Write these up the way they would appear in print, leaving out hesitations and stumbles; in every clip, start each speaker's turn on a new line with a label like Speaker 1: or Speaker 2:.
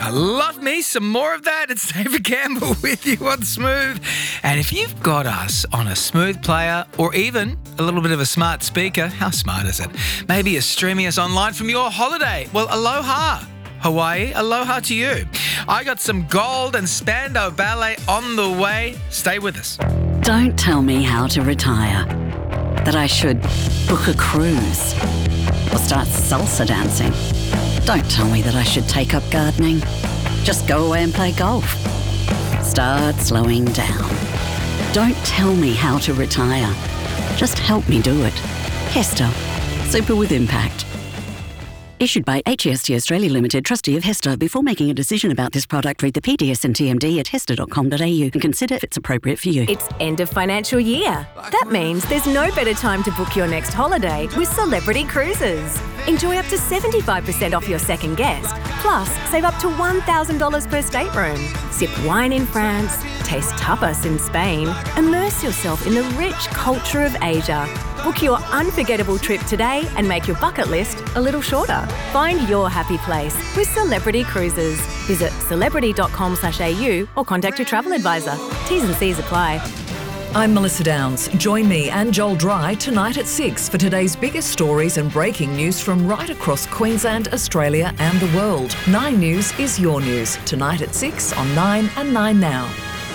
Speaker 1: I love me some more of that. It's David Campbell with you on Smooth. And if you've got us on a Smooth player or even a little bit of a smart speaker, how smart is it? Maybe you're streaming us online from your holiday. Well, aloha. Hawaii, aloha to you. I got some Gold and Spandau Ballet on the way. Stay with us.
Speaker 2: Don't tell me how to retire. That I should book a cruise or start salsa dancing. Don't tell me that I should take up gardening. Just go away and play golf. Start slowing down. Don't tell me how to retire. Just help me do it. Hester. Super with impact. Issued by HEST Australia Limited, trustee of Hester. Before making a decision about this product, read the PDS and TMD at hester.com.au and consider if it's appropriate for you.
Speaker 3: It's end of financial year. That means there's no better time to book your next holiday with Celebrity Cruises. Enjoy up to 75% off your second guest. Plus, save up to $1,000 per stateroom. Sip wine in France, taste tapas in Spain, immerse yourself in the rich culture of Asia. Book your unforgettable trip today and make your bucket list a little shorter. Find your happy place with Celebrity Cruises. Visit celebrity.com.au or contact your travel advisor. T's and C's apply.
Speaker 4: I'm Melissa Downs. Join me and Joel Dry tonight at 6 for today's biggest stories and breaking news from right across Queensland, Australia and the world. 9 News is your news. Tonight at 6 on 9 and 9 Now.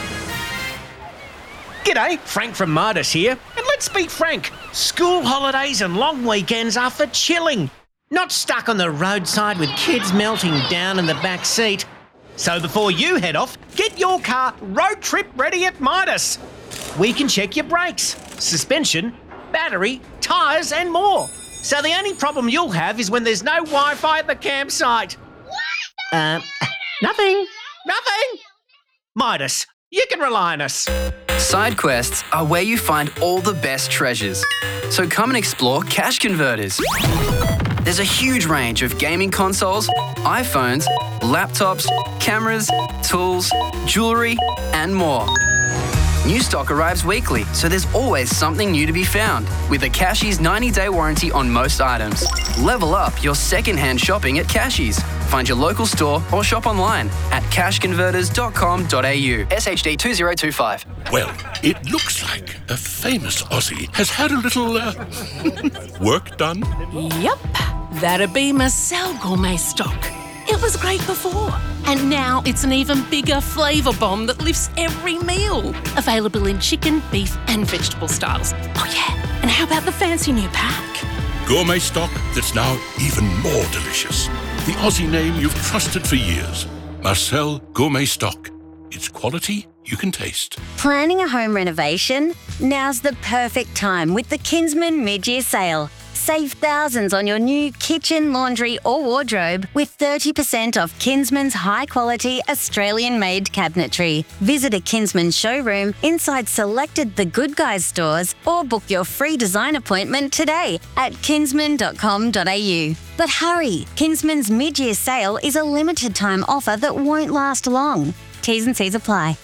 Speaker 5: G'day, Frank from Midas here. And let's be frank, school holidays and long weekends are for chilling, not stuck on the roadside with kids melting down in the back seat. So before you head off, get your car road trip ready at Midas. We can check your brakes, suspension, battery, tyres and more. So the only problem you'll have is when there's no Wi-Fi at the campsite. Nothing. Midas, you can rely on us.
Speaker 6: Side quests are where you find all the best treasures. So come and explore Cash Converters. There's a huge range of gaming consoles, iPhones, laptops, cameras, tools, jewellery and more. New stock arrives weekly, so there's always something new to be found. With a Cashies 90-day warranty on most items. Level up your second-hand shopping at Cashies. Find your local store or shop online at cashconverters.com.au. SHD 2025.
Speaker 7: Well, it looks like a famous Aussie has had a little, work done.
Speaker 8: Yep, that'd be Marcel Gourmet Stock. It was great before, and now it's an even bigger flavour bomb that lifts every meal. Available in chicken, beef and vegetable styles. Oh yeah, and how about the fancy new pack?
Speaker 7: Gourmet stock that's now even more delicious. The Aussie name you've trusted for years. Marcel Gourmet Stock. It's quality you can taste.
Speaker 9: Planning a home renovation? Now's the perfect time with the Kinsman mid-year sale. Save thousands on your new kitchen, laundry or wardrobe with 30% off Kinsman's high-quality Australian-made cabinetry. Visit a Kinsman showroom inside selected The Good Guys stores or book your free design appointment today at kinsman.com.au. But hurry, Kinsman's mid-year sale is a limited-time offer that won't last long. T's and C's apply.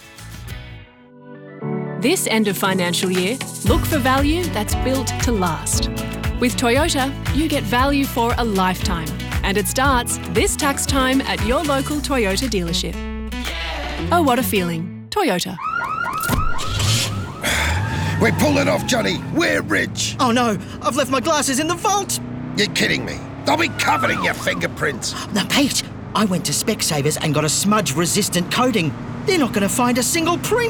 Speaker 10: This end of financial year, look for value that's built to last. With Toyota, you get value for a lifetime, and it starts this tax time at your local Toyota dealership. Oh, what a feeling. Toyota.
Speaker 11: We're pulling off, Johnny. We're rich.
Speaker 12: Oh no, I've left my glasses in the vault.
Speaker 11: You're kidding me. They'll be covered in your fingerprints.
Speaker 12: Now, Pete, I went to Specsavers and got a smudge-resistant coating. They're not going to find a single print.